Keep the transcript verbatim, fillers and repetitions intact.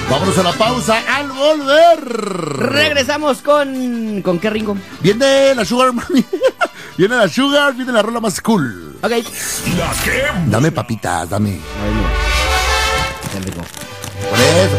Vámonos a la pausa al volver. Regresamos con... ¿Con qué, Ringo? Viene la Sugar Mami. Viene la Sugar, viene la rola más cool. Ok. La que... Dame papitas, dame. Ay, no. Qué rico. Por eso.